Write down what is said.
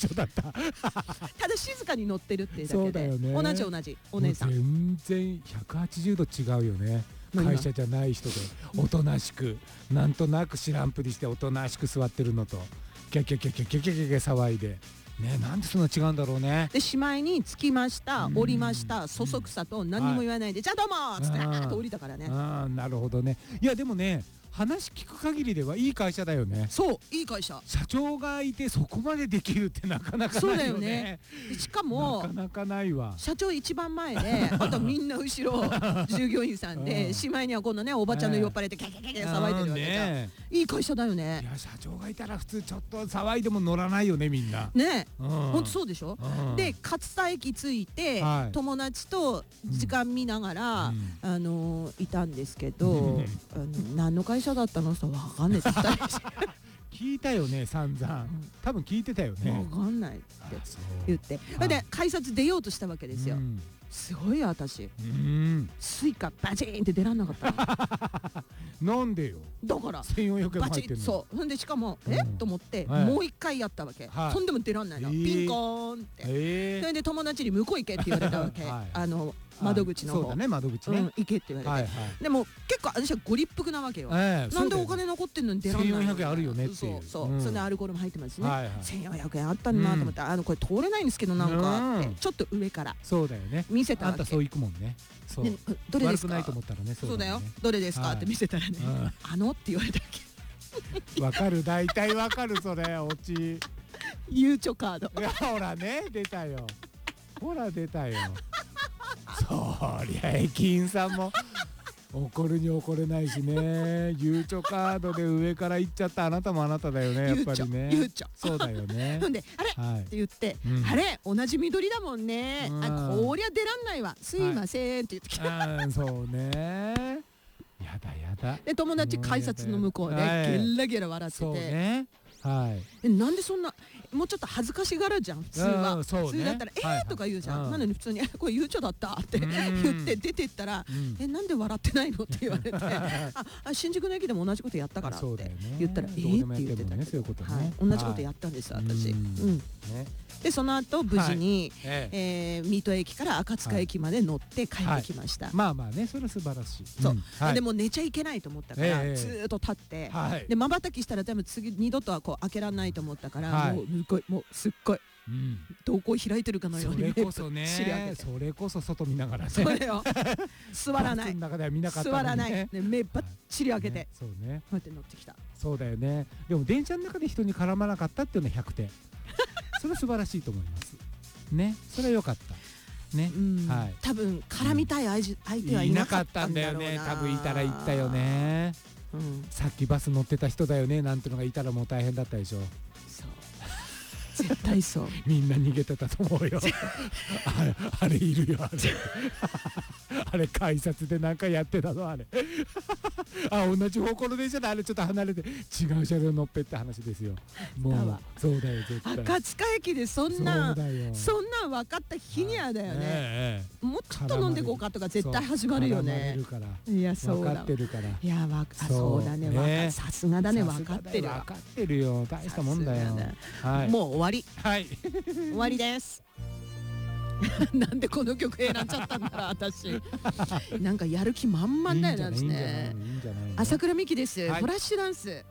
一緒だった。 ただ静かに乗ってるっていうだけで。 そうだよね。 同じお姉さん。 全然180度違うよね。会社じゃない人でおとなしく、なんとなく知らんぷりしておとなしく座ってるのと、キャキャキャキャキャキャキャ騒いでね、なんでそんな違うんだろうね。 でしまいに着きました、降りました、そそくさと何にも言わないで、じゃあどうもっつってあーっと降りたからね。 なるほどね。いやでもね、話聞く限りではいい会社だよね。 そう、いい会社。 社長がいてそこまでできるってなかなかないよね。 しかもなかなかないわ。 社長一番前で、あとみんな後ろ従業員さんで、しまいには今度ね、おばちゃんの酔っ払いでキャキャキャキャ騒いでるわけじゃん。いい会社だよね。 いや、社長がいたら普通ちょっと騒いでも乗らないよね、みんなね。ほんとそうでしょ。で勝田駅着いて、友達と時間見ながらいたんですけど、何の会社だったのさ、分かんないって聞いたよね、散々。多分聞いてたよね。 分かんないって言って、で改札出ようとしたわけですよ。すごい私、スイカバチーンって出らんなかった。 なんでよ。 だから 1400円も入ってんの。 そう、ほんでしかもと思ってもう一回やったわけ。そんでも出らんないの。ピンコーンって。それで友達に向こう行けって言われたわけ。窓口の方。 そうだね、窓口ね。 行けって言われて。でも結構私はご立腹なわけよ。なんでお金残ってんのに出らんないの。 1400円あるよねっていう。 そう、それでアルコールも入ってますしね。1400円あったんだなと思って、これ通れないんですけど、なんかってちょっと上からそうだよね、 見せたわけ。 あんたそう行くもんね。そう、 どれですか。 悪くないと思ったらね。 そうだよ、どれですかって見せたらね、って言われたわけ。わかる、大体わかる、それオチ。 ゆうちょカード。 いや、ほらね、出たよ、ほら出たよ。そりゃ駅員さんも怒るに怒れないしね。ゆうちょカードで上から行っちゃったあなたもあなただよね、やっぱりね。 ゆうちょ、 そうだよね。 ほんであれって言って、あれ同じ緑だもんね、こりゃ出らんないわ、すいませんって言ってきた。 そうね、やだやだ。 で友達改札の向こうでゲラゲラ笑ってて、なんでそんな、もうちょっと恥ずかしがるじゃん普通は。普通だったらとか言うじゃん。なのに普通にこれゆうちょだったって言って出てったら、なんで笑ってないのって言われて、新宿の駅でも同じことやったからって言ったら、って言ってたけど、同じことやったんです私。でその後無事に水戸駅から赤塚駅まで乗って帰ってきました。 まあまあね、それ素晴らしい。 そうでも寝ちゃいけないと思ったからずーっと立って、でまばたきしたら多分次二度とはこう開けられないと思ったから、もうすっごい瞳孔開いてるかのように目ばっちり開けて、 それこそ外見ながらね。 そうだよ、座らない、座らない、目ばっちり開けて、こうやって乗ってきた。 そうだよね。でも電車の中で人に絡まなかったっていうのは100点。それは素晴らしいと思いますね。それは良かったね。 多分絡みたい相手はいなかったんだよね。 多分いたら言ったよね。さっきバス乗ってた人だよねなんてのがいたらもう大変だったでしょ。 そう、絶対そう。 みんな逃げてたと思うよ。あれいるよ、あれ改札でなんかやってたのあれ。同じ方向の電車であれちょっと離れて違う車両乗っぺって話ですよ。もうそうだよ絶対。 赤塚駅でそんなん分かった日にはだよね。もうちょっと飲んでこうかとか絶対始まるよね。いやそうだ。分かってるから。いやそうだね。さすがだね、分かってる。 分かってるよ。大したもんだよ。 もう終わり。終わりです。なんでこの曲選んじゃったんだろう私。なんかやる気満々だよね私ね。朝倉美希です。フラッシュダンス。